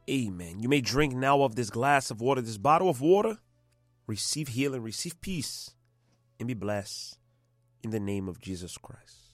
Amen. You may drink now of this glass of water, this bottle of water. Receive healing, receive peace, and be blessed in the name of Jesus Christ.